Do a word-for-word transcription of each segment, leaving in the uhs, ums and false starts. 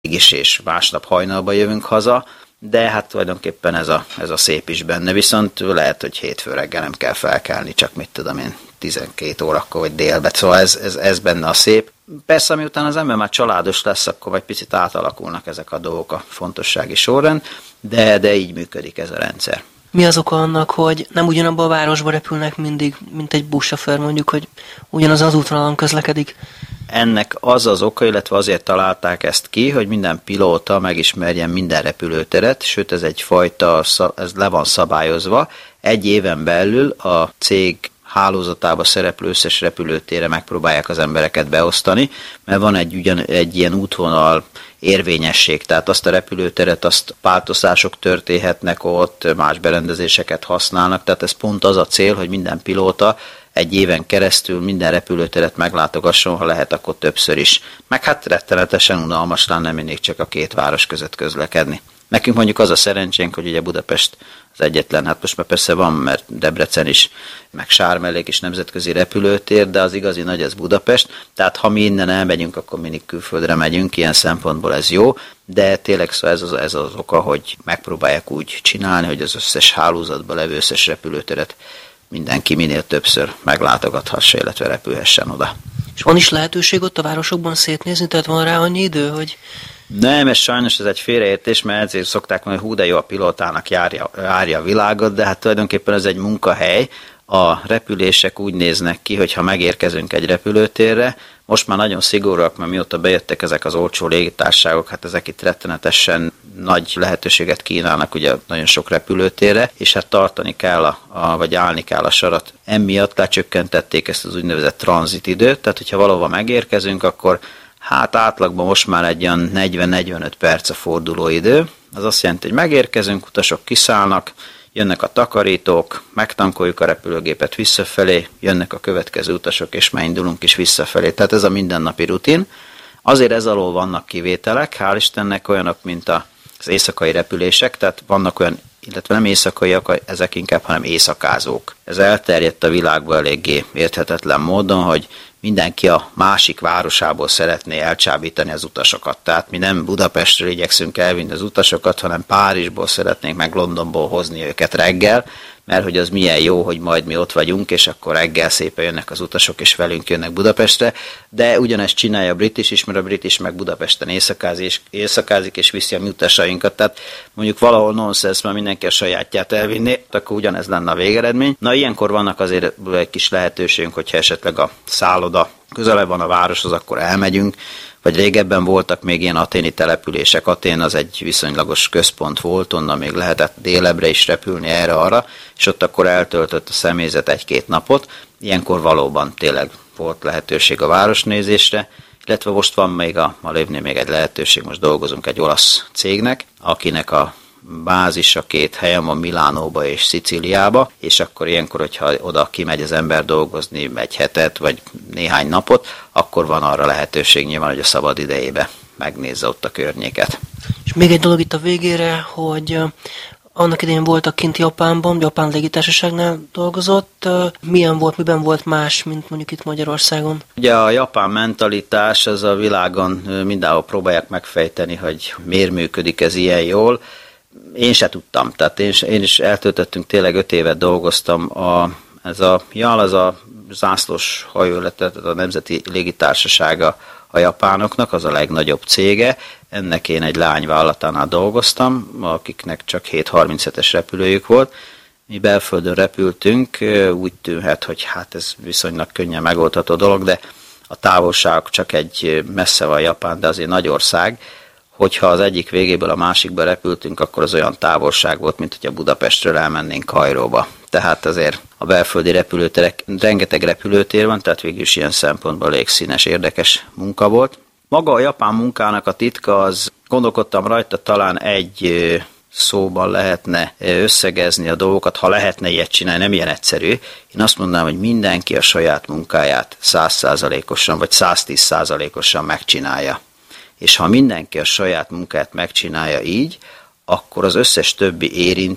is, és másnap hajnalba jövünk haza, de hát tulajdonképpen ez a, ez a szép is benne, viszont lehet, hogy hétfő reggel nem kell felkelni, csak mit tudom én, tizenkét órakor vagy délben, szóval ez, ez, ez benne a szép. Persze, miután az ember már családos lesz, akkor vagy picit átalakulnak ezek a dolgok a fontossági sorrend, de, de így működik ez a rendszer. Mi az oka annak, hogy nem ugyanabban a városba repülnek mindig, mint egy buszsofőr mondjuk, hogy ugyanazon az útvonalon közlekedik? Ennek az az oka, illetve azért találták ezt ki, hogy minden pilóta megismerjen minden repülőteret, sőt ez egyfajta, ez le van szabályozva. Egy éven belül a cég hálózatába szereplő összes repülőtérre megpróbálják az embereket beosztani, mert van egy, ugyan, egy ilyen útvonal érvényesség, tehát azt a repülőteret, azt változások történhetnek ott, más berendezéseket használnak, tehát ez pont az a cél, hogy minden pilóta egy éven keresztül minden repülőteret meglátogasson, ha lehet, akkor többször is. Meg hát rettenetesen unalmas lenne mindig csak a két város között közlekedni. Nekünk mondjuk az a szerencsénk, hogy ugye Budapest az egyetlen, hát most már persze van, mert Debrecen is, meg Sármellék is nemzetközi repülőtér, de az igazi nagy az Budapest, tehát ha mi innen elmegyünk, akkor mindig külföldre megyünk, ilyen szempontból ez jó, de tényleg szóval ez az, ez az oka, hogy megpróbálják úgy csinálni, hogy az összes hálózatban levő összes repülőteret mindenki minél többször meglátogathassa, illetve repülhessen oda. És van is lehetőség ott a városokban szétnézni, tehát van rá annyi idő, hogy... Nem, ez sajnos ez egy félreértés, mert ezért szokták mondani, hogy hú, de jó, a pilótának járja, járja a világot, de hát tulajdonképpen ez egy munkahely. A repülések úgy néznek ki, hogy ha megérkezünk egy repülőtérre, most már nagyon szigorúak, mert mióta bejöttek ezek az olcsó légitársaságok, hát ezek itt rettenetesen nagy lehetőséget kínálnak ugye nagyon sok repülőtérre, és hát tartani kell, a, a, vagy állni kell a sarat. Emiatt lecsökkentették ezt az úgynevezett tranzitidőt, tehát hogyha valahova megérkezünk, akkor hát átlagban most már egy olyan negyven-negyvenöt perc a fordulóidő. Az azt jelenti, hogy megérkezünk, utasok kiszállnak, jönnek a takarítók, megtankoljuk a repülőgépet visszafelé, jönnek a következő utasok, és már indulunk is visszafelé. Tehát ez a mindennapi rutin. Azért ez alól vannak kivételek, hál' Istennek olyanok, mint az éjszakai repülések, tehát vannak olyan, illetve nem éjszakaiak, ezek inkább, hanem éjszakázók. Ez elterjedt a világban eléggé érthetetlen módon, hogy mindenki a másik városából szeretné elcsábítani az utasokat. Tehát mi nem Budapestről igyekszünk elvinni az utasokat, hanem Párizsból szeretnénk meg Londonból hozni őket reggel, mert hogy az milyen jó, hogy majd mi ott vagyunk, és akkor reggel szépen jönnek az utasok, és velünk jönnek Budapestre, de ugyanezt csinálja a British is, mert a British meg Budapesten éjszakázik, és, éjszakázik, és viszi a mi utasainkat, tehát mondjuk valahol nonsense, mert mindenki a sajátját elvinné, akkor ugyanez lenne a végeredmény. Na, ilyenkor vannak azért egy kis lehetőségünk, hogyha esetleg a szálloda közelebb van a városhoz, akkor elmegyünk, vagy régebben voltak még ilyen aténi települések. Atén az egy viszonylagos központ volt, onnan még lehetett délebre is repülni erre-arra, és ott akkor eltöltött a személyzet egy-két napot. Ilyenkor valóban tényleg volt lehetőség a városnézésre, illetve most van még a Malévnél még egy lehetőség, most dolgozunk egy olasz cégnek, akinek a bázisa két helyen van, Milánóba és Szicíliába, és akkor ilyenkor, hogyha oda kimegy az ember dolgozni egy hetet, vagy néhány napot, akkor van arra lehetőség nyilván, hogy a szabad idejébe megnézze ott a környéket. És még egy dolog itt a végére, hogy annak idején voltak kint Japánban, Japán légitársaságnál dolgozott. Milyen volt, miben volt más, mint mondjuk itt Magyarországon? Ugye a japán mentalitás, az a világon mindenhol próbálják megfejteni, hogy miért működik ez ilyen jól. Én se tudtam, tehát én, én is eltöltöttünk, tényleg öt évet dolgoztam. A, ez a JAL, az a zászlós hajó, tehát a Nemzeti Légitársasága a japánoknak, az a legnagyobb cége. Ennek én egy lányvállalatánál dolgoztam, akiknek csak hét harminchetes repülőjük volt. Mi belföldön repültünk, úgy tűnhet, hogy hát ez viszonylag könnyen megoldható dolog, de a távolságok csak egy messze van Japán, de azért nagy ország. Hogyha az egyik végéből a másikba repültünk, akkor az olyan távolság volt, mint hogyha Budapestről elmennénk Kairóba. Tehát azért a belföldi repülőterek, rengeteg repülőtér van, tehát végül is ilyen szempontból elég színes, érdekes munka volt. Maga a japán munkának a titka, az gondolkodtam rajta, talán egy szóban lehetne összegezni a dolgokat, ha lehetne ilyet csinálni, nem ilyen egyszerű. Én azt mondanám, hogy mindenki a saját munkáját száz százalékosan vagy száztíz százalékosan megcsinálja. És ha mindenki a saját munkát megcsinálja így, akkor az összes többi érintett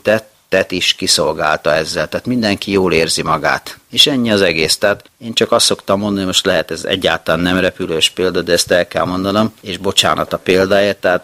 tet is kiszolgálta ezzel, tehát mindenki jól érzi magát. És ennyi az egész. Tehát én csak azt szoktam mondani, most lehet ez egyáltalán nem repülős példa, de ezt el kell mondanom, és bocsánat a példáért, tehát